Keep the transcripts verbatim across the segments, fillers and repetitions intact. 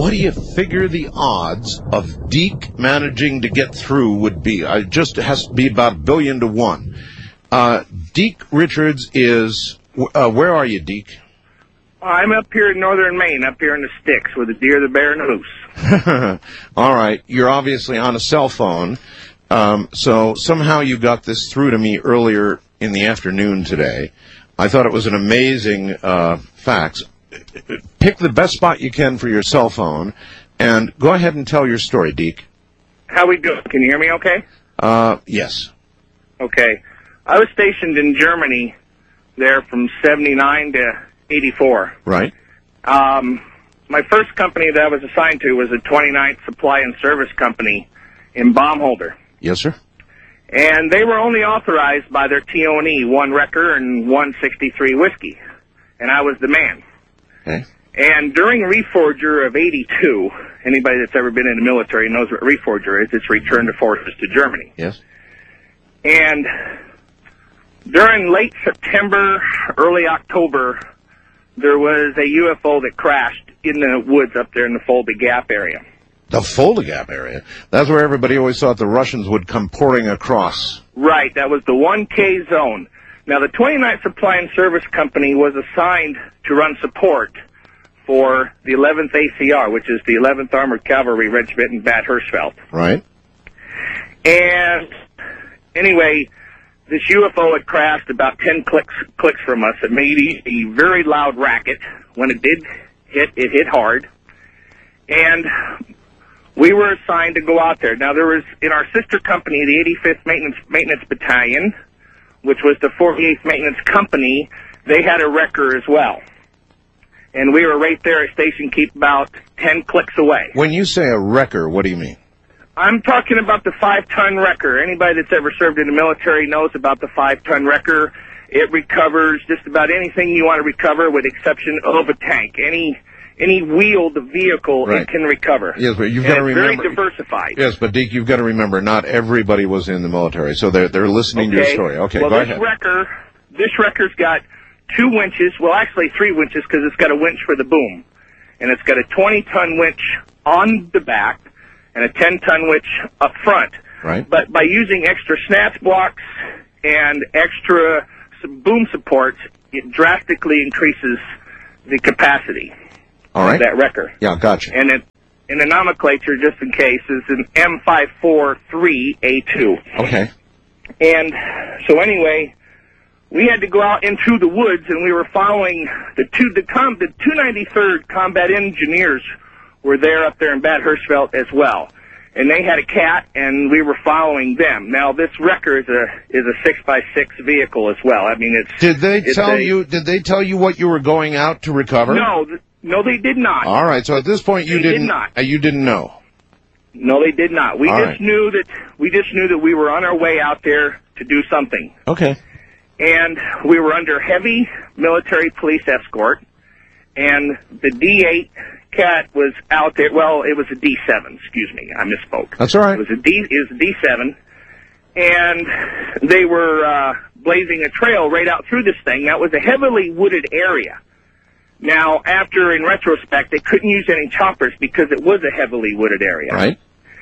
what do you figure the odds of Deke managing to get through would be? It just has to be about a billion to one. Uh, Deke Richards is, uh, where are you, Deke? I'm up here in northern Maine, up here in the sticks with the deer, the bear, and the moose. All right. You're obviously on a cell phone. Um, so somehow you got this through to me earlier in the afternoon today. I thought it was an amazing uh, fax. Pick the best spot you can for your cell phone, and go ahead and tell your story, Deke. How we doing? Can you hear me okay? Uh, yes. Okay. I was stationed in Germany there from seventy-nine to eighty-four. Right. Um, my first company that I was assigned to was a twenty-ninth Supply and Service Company in Baumholder. Yes, sir. And they were only authorized by their T O and E, one Wrecker and one sixty-three whiskey. And I was the man. Okay. And during Reforger of eighty-two, anybody that's ever been in the military knows what Reforger is. It's return to forces to Germany. Yes. And during late September, early October, there was a U F O that crashed in the woods up there in the Fulda Gap area. The Fulda Gap area? That's where everybody always thought the Russians would come pouring across. Right. That was the one K zone. Now, the twenty-ninth Supply and Service Company was assigned to run support for the eleventh A C R, which is the eleventh Armored Cavalry Regiment in Bad Hersfeld. Right. And anyway, this U F O had crashed about ten clicks clicks from us. It made a very loud racket. When it did hit, it hit hard. And we were assigned to go out there. Now, there was, in our sister company, the eighty-fifth Maintenance, Maintenance Battalion, which was the forty-eighth Maintenance Company, they had a wrecker as well. And we were right there at Station Keep about ten clicks away. When you say a wrecker, what do you mean? I'm talking about the five-ton wrecker. Anybody that's ever served in the military knows about the five-ton wrecker. It recovers just about anything you want to recover with the exception of a tank. Any any wheeled vehicle, right. It can recover. Yes, but you've and got to it's remember. very diversified. Yes, but Deke, you've got to remember, not everybody was in the military, so they're they're listening okay. to your story. Okay, well, go this ahead. Wrecker, this wrecker's got two winches. Well, actually three winches because it's got a winch for the boom, and it's got a twenty-ton winch on the back and a ten-ton winch up front. Right. But by using extra snatch blocks and extra boom supports, it drastically increases the capacity. All right. Of that wrecker. Yeah, gotcha. And it, in the nomenclature, just in case, is an M five forty-three A two. Okay. And so anyway, we had to go out into the woods, and we were following the two the, com, the two ninety-third Combat Engineers were there up there in Bad Hersfeld as well. And they had a cat, and we were following them. Now, this wrecker is a is a six by six vehicle as well. I mean, it's. Did they it's tell a, you? Did they tell you what you were going out to recover? No, th- no, they did not. All right. So at this point, you they didn't. Did not. Uh, you didn't know. No, they did not. We All just right. knew that we just knew that we were on our way out there to do something. Okay. And we were under heavy military police escort, and the D eight cat was out there. Well, it was a D seven. Excuse me, I misspoke. That's all right. It was a D. It was a D seven, and they were uh, blazing a trail right out through this thing. That was a heavily wooded area. Now, after in retrospect, they couldn't use any choppers because it was a heavily wooded area. Right.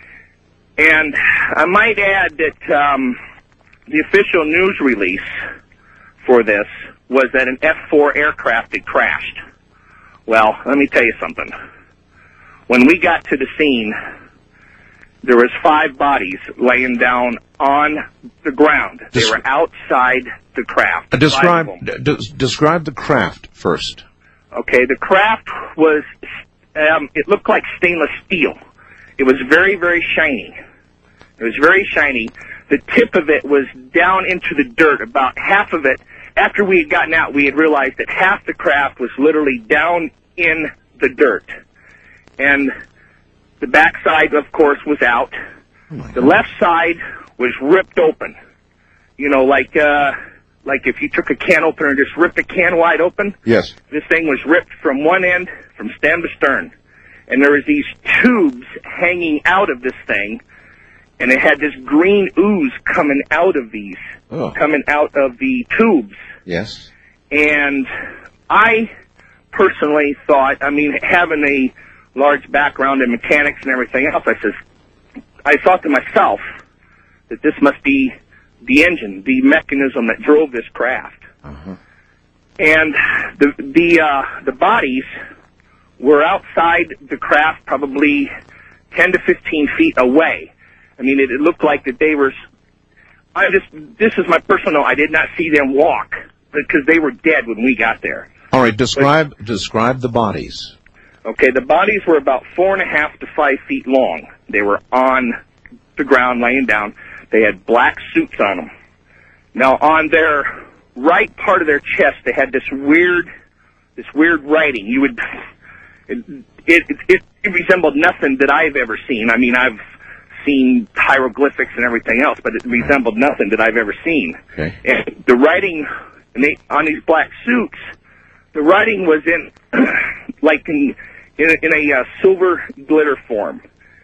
And I might add that um, the official news release for this was that an F four aircraft had crashed. Well, let me tell you something. When we got to the scene, there was five bodies laying down on the ground. They Des- were outside the craft. Uh, describe Five of them. d- describe the craft first. Okay, the craft was, um, it looked like stainless steel. It was very, very shiny. It was very shiny. The tip of it was down into the dirt, about half of it. After we had gotten out, we had realized that half the craft was literally down in the dirt. And the backside, of course, was out. Oh my the God. left side was ripped open. You know, like uh, like if you took a can opener and just ripped a can wide open. Yes. This thing was ripped from one end, from stem to stern. And there was these tubes hanging out of this thing. And it had this green ooze coming out of these, Oh. coming out of the tubes. Yes. And I personally thought, I mean, having a large background in mechanics and everything else, I says, I thought to myself that this must be the engine, the mechanism that drove this craft. Uh-huh. And the the uh, the bodies were outside the craft, probably ten to fifteen feet away. I mean, it, it looked like that they were. I just this is my personal. I did not see them walk because they were dead when we got there. All right, describe but, describe the bodies. Okay, the bodies were about four and a half to five feet long. They were on the ground, laying down. They had black suits on them. Now, on their right part of their chest, they had this weird, this weird writing. You would, it, it, it, it resembled nothing that I've ever seen. I mean, I've seen hieroglyphics and everything else, but it resembled nothing that I've ever seen. Okay. And the writing and they, on these black suits, the writing was in, like in, in a, in a uh, silver glitter form.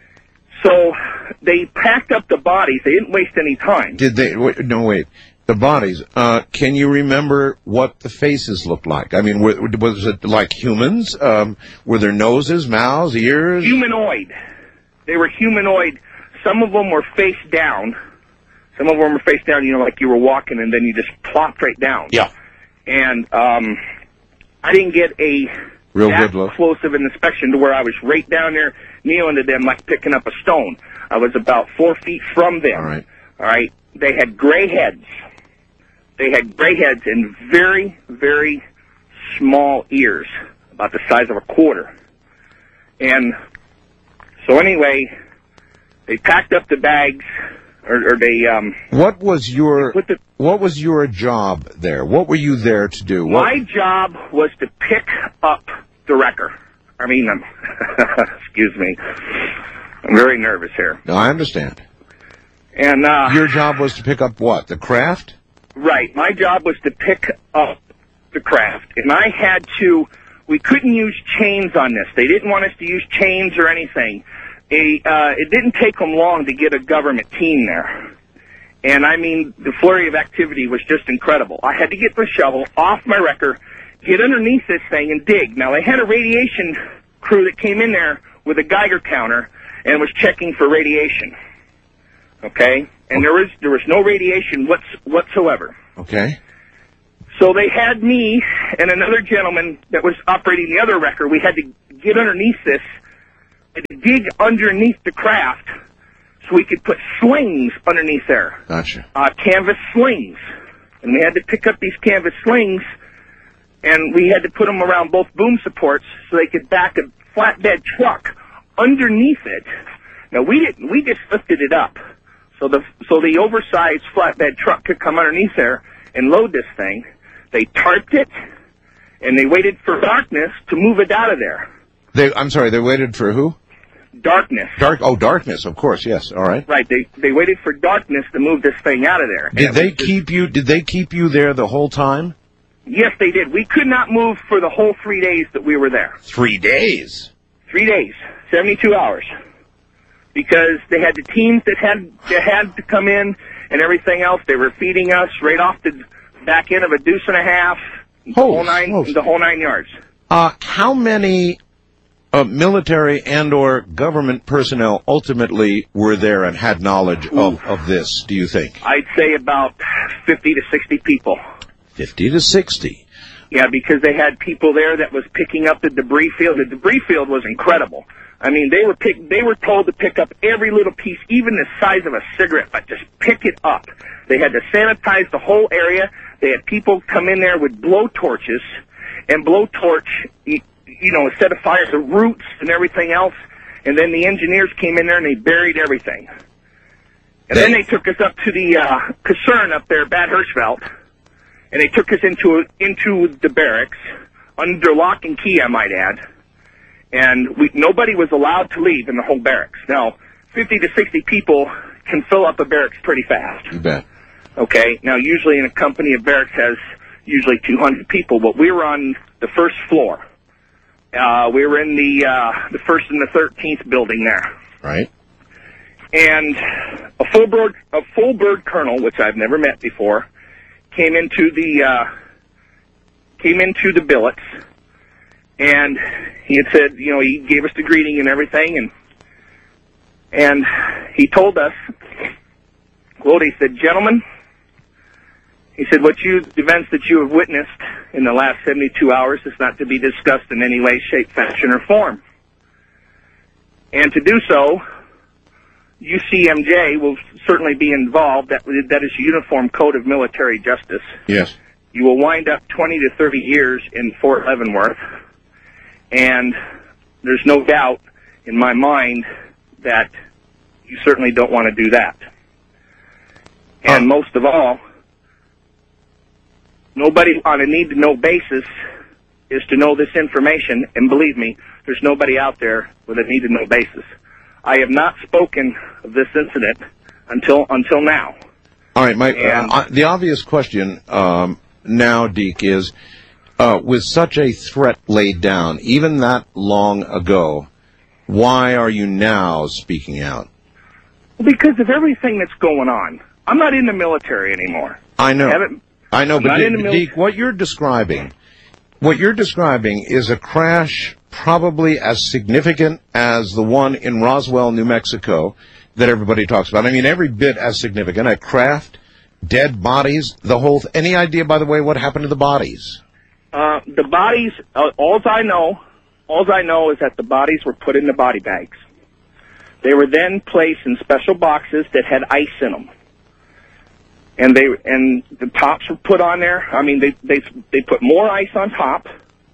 So they packed up the bodies. They didn't waste any time. Did they? Wait, no, wait. The bodies. Uh, can you remember what the faces looked like? I mean, were, was it like humans? Um, were there noses, mouths, ears? Humanoid. They were humanoid. Some of them were face down. Some of them were face down, you know, like you were walking and then you just plopped right down. Yeah. And um, I didn't get a real that good look. close of an inspection to where I was right down there kneeling to them like picking up a stone. I was about four feet from them. All right. All right. They had gray heads. They had gray heads and very, very small ears, about the size of a quarter. And so anyway, they packed up the bags, or, or they. Um, what was your put the, What was your job there? What were you there to do? What, my job was to pick up the wrecker. I mean, um, excuse me, I'm very nervous here. No, I understand. And uh, your job was to pick up what? The craft? Right. My job was to pick up the craft, and I had to. We couldn't use chains on this. They didn't want us to use chains or anything. A, uh, it didn't take them long to get a government team there. And, I mean, the flurry of activity was just incredible. I had to get the shovel off my wrecker, get underneath this thing, and dig. Now, they had a radiation crew that came in there with a Geiger counter and was checking for radiation. Okay? And there was there was no radiation whats, whatsoever. Okay. So they had me and another gentleman that was operating the other wrecker. We had to get underneath this and dig underneath the craft so we could put slings underneath there. Gotcha. Uh, canvas slings. And we had to pick up these canvas slings, and we had to put them around both boom supports so they could back a flatbed truck underneath it. Now, we didn't. We just lifted it up. So the so the oversized flatbed truck could come underneath there and load this thing. They tarped it, and they waited for darkness to move it out of there. They, I'm sorry, they waited for who? Darkness. Dark. Oh, darkness. Of course. Yes. All right. Right. They they waited for darkness to move this thing out of there. Did they keep you? Did they keep you there the whole time? Yes, they did. We could not move for the whole three days that we were there. Three days. Three days, seventy-two hours, because they had the teams that had that had to come in and everything else. They were feeding us right off the back end of a deuce and a half, the whole nine, the whole nine yards. Uh, how many uh, military and or government personnel ultimately were there and had knowledge of, of this, do you think? I'd say about fifty to sixty people. Fifty to sixty. Yeah, because they had people there that was picking up the debris field. The debris field was incredible. I mean, they were pick, they were told to pick up every little piece, even the size of a cigarette butt. Just pick it up. They had to sanitize the whole area. They had people come in there with blow torches and blow torch, you know, set afire the roots and everything else. And then the engineers came in there and they buried everything. And then they took us up to the uh, caserne up there, Bad Hirschfeld, and they took us into into the barracks under lock and key, I might add. And we, nobody was allowed to leave in the whole barracks. Now, fifty to sixty people can fill up a barracks pretty fast. You bet. Okay. Now, usually in a company, a barracks has usually two hundred people, but we were on the first floor. Uh, we were in the uh, the first and the thirteenth building there. Right. And a full bird, a full bird colonel, which I've never met before, came into the uh, came into the billets, And he had said, you know, he gave us the greeting and everything, and and he told us, quote, he said, gentlemen, he said, what you, the events that you have witnessed in the last seventy-two hours is not to be discussed in any way, shape, fashion, or form. And to do so, U C M J will certainly be involved. That, that is Uniform Code of Military Justice. Yes. You will wind up twenty to thirty years in Fort Leavenworth, and there's no doubt in my mind that you certainly don't want to do that. And Oh. most of all, nobody on a need-to-know basis is to know this information, and believe me, there's nobody out there with a need-to-know basis. I have not spoken of this incident until until now. All right, Mike. And- Uh, the obvious question um, now, Deke, is uh, with such a threat laid down, even that long ago, why are you now speaking out? Because of everything that's going on. I'm not in the military anymore. I know. Haven't- I know, I'm but not De- in the mil- Deke, what you're describing, what you're describing is a crash probably as significant as the one in Roswell, New Mexico, that everybody talks about. I mean, every bit as significant. A craft, dead bodies, the whole. Th- any idea, by the way, what happened to the bodies? Uh, the bodies, uh, alls I know, alls I know is that the bodies were put in the body bags. They were then placed in special boxes that had ice in them. And they and the tops were put on there. I mean, they they they put more ice on top.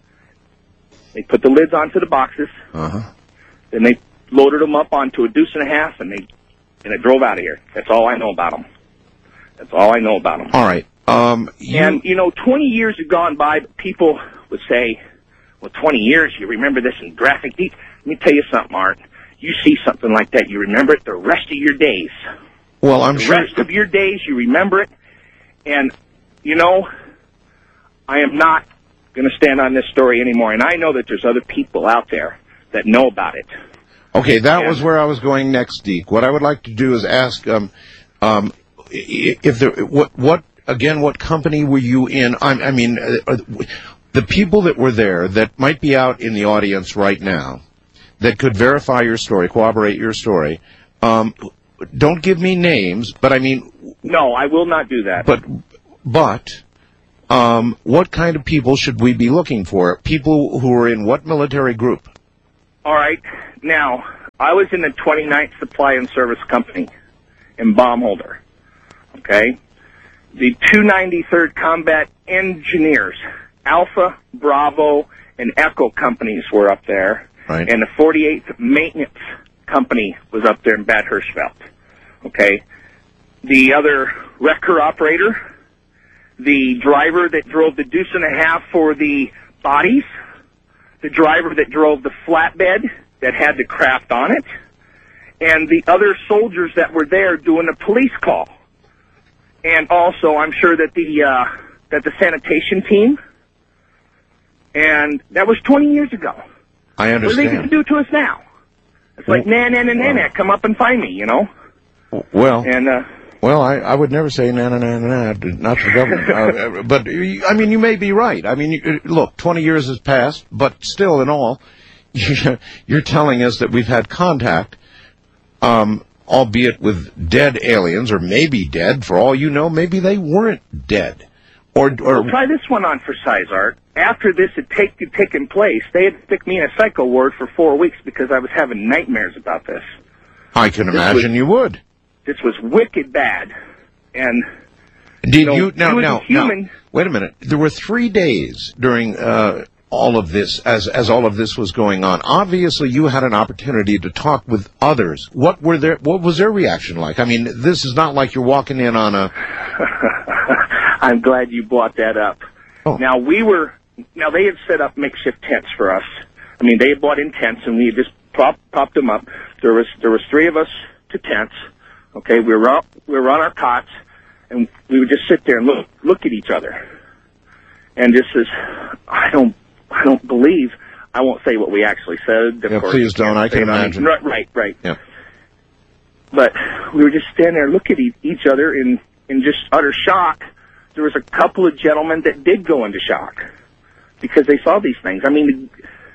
They put the lids onto the boxes. Uh-huh. Then they loaded them up onto a deuce and a half, and they and it drove out of here. That's all I know about them. That's all I know about them. All right. Um, you, And, you know, twenty years have gone by, but people would say, well, twenty years, you remember this in graphic detail. Let me tell you something, Art. You see something like that, you remember it the rest of your days. well, I'm The sure. rest of your days, you remember it. And, you know, I am not going to stand on this story anymore. And I know that there's other people out there that know about it. Okay, that Yeah. was where I was going next, Deke. What I would like to do is ask, um, um, i- if there, what, what, again, what company were you in? I, I mean, uh, uh, the people that were there that might be out in the audience right now that could verify your story, corroborate your story. Um, don't give me names, but I mean, No, I will not do that. but, but, um, what kind of people should we be looking for? People who are in what military group? All right. Now, I was in the twenty-ninth Supply and Service Company in Baumholder. Okay? The two ninety-third Combat Engineers, Alpha, Bravo, and Echo companies were up there. Right. And the forty-eighth Maintenance Company was up there in Bad Hirschfeld. Okay? The other wrecker operator, the driver that drove the deuce and a half for the bodies, the driver that drove the flatbed that had the craft on it, and the other soldiers that were there doing a police call. And also, I'm sure that the uh, that the sanitation team, and that was twenty years ago. I What are they going to understand. do to us now? It's like, nah, nah, nah, nah, nah, come up and find me, you know? Well, And, uh, Well, I, I would never say na na na na, na not to the government. uh, but you- I mean, you may be right. I mean, you, look, twenty years has passed, but still, in all, you're telling us that we've had contact, um, albeit with dead aliens, or maybe dead. For all you know, maybe they weren't dead, or or well, try this one on for size, Art. After this had take, taken place, they had stick me in a psycho ward for four weeks because I was having nightmares about this. I can this imagine was- you would. This was wicked bad. And Did know, you now he was a now human. now? Wait a minute. There were three days during uh, all of this, as as all of this was going on. Obviously, you had an opportunity to talk with others. What were their What was their reaction like? I mean, this is not like you're walking in on a. I'm glad you brought that up. Oh. Now, we were, now they had set up makeshift tents for us. I mean, they had bought in tents and we had just prop, propped them up. There was, there was three of us to tents. Okay, we were up, we were on our cots, and we would just sit there and look, look at each other. And this is, I don't, I don't believe, I won't say what we actually said. Of Yeah, course, please you can't don't. I say can it on- imagine. Right, right, right. Yeah. But we were just standing there looking at e- each other in, in just utter shock. There was a couple of gentlemen that did go into shock because they saw these things. I mean,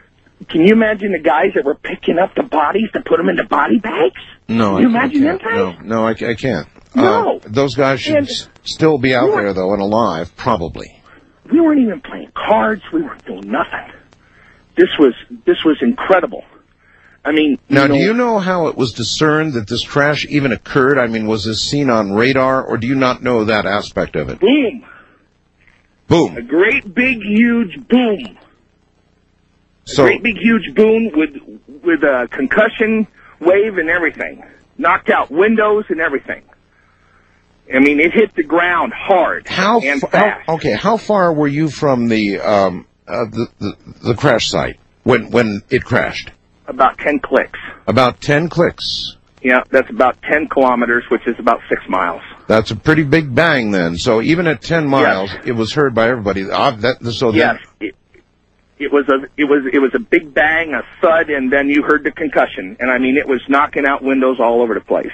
can you imagine the guys that were picking up the bodies to put them into body bags? No, Can you I, imagine I them can't. guys? No, no, I, I can't. No. Uh, those guys should And s- still be out we were- there, though, and alive, probably. We weren't even playing cards. We weren't doing nothing. This was this was incredible. I mean, Now, you know, do you know how it was discerned that this crash even occurred? I mean, was this seen on radar, or do you not know that aspect of it? boom, a Boom. great big huge boom, a So, great big huge boom with with a concussion wave and everything, knocked out windows and everything. I mean, it hit the ground hard how, and fa- fast. how okay? How far were you from the um uh, the, the the crash site when when it crashed? About ten clicks. About ten clicks. Yeah, that's about ten kilometers, which is about six miles. That's a pretty big bang, then. So even at ten miles, Yes. it was heard by everybody. Uh, that, so Yes, then, it, it was a it was it was a big bang, a thud, and then you heard the concussion. And I mean, it was knocking out windows all over the place.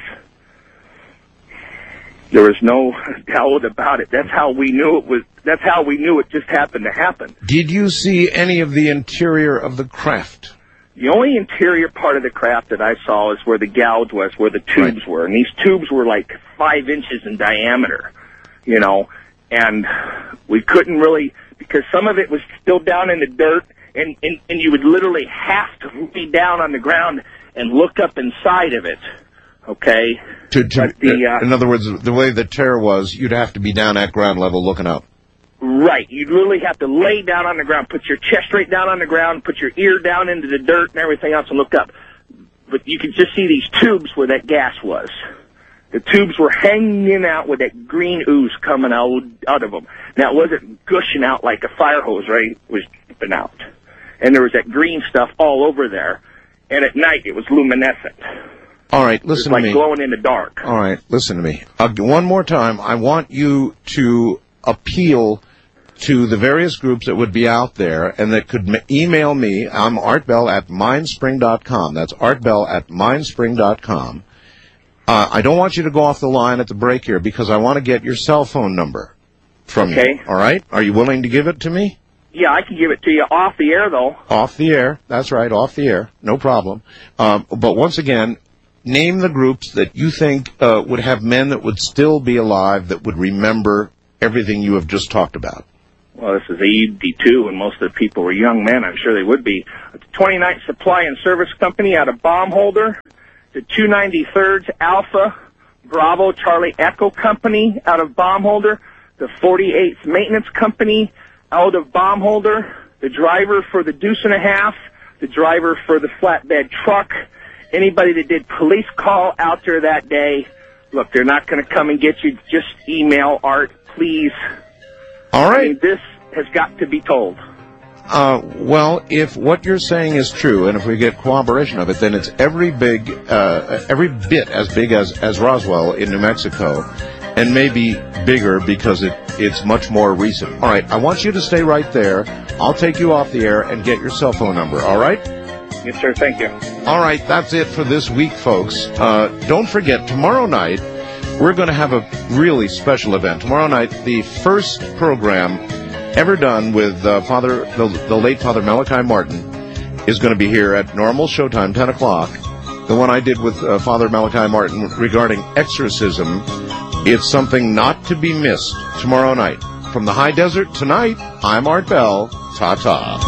There was no doubt about it. That's how we knew it was. That's how we knew it just happened to happen. did you see any of the interior of the craft? The only interior part of the craft that I saw is where the gouge was, where the tubes Right. were, and these tubes were like five inches in diameter, you know, and we couldn't really, because some of it was still down in the dirt, and, and, and you would literally have to be down on the ground and look up inside of it, okay? To, to, But the, uh, in other words, the way the tear was, you'd have to be down at ground level looking up. Right. You'd literally have to lay down on the ground, put your chest straight down on the ground, put your ear down into the dirt and everything else and look up. But you could just see these tubes where that gas was. The tubes were hanging out with that green ooze coming out, out of them. Now, it wasn't gushing out like a fire hose, right? It was dripping out. And there was that green stuff all over there. And at night, it was luminescent. All right, It was listen like to me. glowing in the dark. All right, listen to me. Uh, one more time, I want you to appeal to the various groups that would be out there and that could m- email me. I'm Art Bell at mindspring dot com. That's Art Bell at mindspring dot com. Uh, I don't want you to go off the line at the break here because I want to get your cell phone number from Okay. you. All right? Are you willing to give it to me? Yeah, I can give it to you off the air, though. Off the air. That's right, off the air. No problem. Um, but once again, name the groups that you think uh, would have men that would still be alive that would remember everything you have just talked about. Well, this is eighty-two, and most of the people were young men. I'm sure they would be. The twenty-ninth Supply and Service Company out of Baumholder. The two ninety-third Alpha Bravo Charlie Echo Company out of Baumholder. The forty-eighth Maintenance Company out of Baumholder. The driver for the Deuce and a Half. The driver for the flatbed truck. Anybody that did police call out there that day. Look, they're not going to come and get you. Just email Art, please. All I right. mean, this has got to be told. Uh, well, if what you're saying is true, and if we get corroboration of it, then it's every big, uh, every bit as big as, as Roswell in New Mexico, and maybe bigger because it, it's much more recent. All right, I want you to stay right there. I'll take you off the air and get your cell phone number, all right? Yes, sir. Thank you. All right, that's it for this week, folks. Uh, don't forget, tomorrow night, we're going to have a really special event. Tomorrow night, the first program ever done with uh, Father, the, the late Father Malachi Martin, is going to be here at normal showtime, ten o'clock. The one I did with uh, Father Malachi Martin regarding exorcism. It's something not to be missed tomorrow night. From the high desert tonight, I'm Art Bell. Ta-ta.